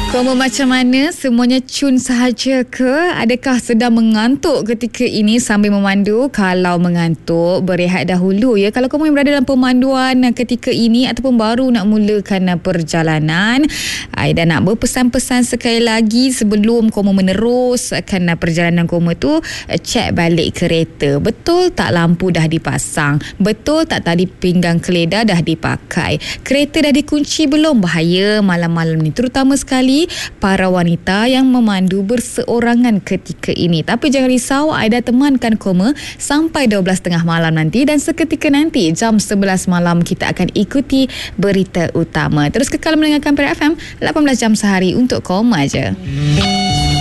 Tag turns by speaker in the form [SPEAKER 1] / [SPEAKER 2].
[SPEAKER 1] Koma macam mana? Semuanya cun sahaja ke? Adakah sedang mengantuk ketika ini sambil memandu? Kalau mengantuk, berehat dahulu ya. Kalau kamu yang berada dalam pemanduan ketika ini ataupun baru nak mulakan perjalanan, Aida nak berpesan-pesan sekali lagi sebelum kamu meneruskan perjalanan kamu tu, cek balik kereta. Betul tak lampu dah dipasang? Betul tak tali pinggang keledar dah dipakai? Kereta dah dikunci belum? Bahaya malam-malam ni. Terutama sekali para wanita yang memandu berseorangan ketika ini. Tapi jangan risau, Aida temankan koma sampai 12.30 malam nanti, dan seketika nanti jam 11 malam kita akan ikuti berita utama. Terus kekal mendengarkan Perak FM 18 jam sehari untuk koma je.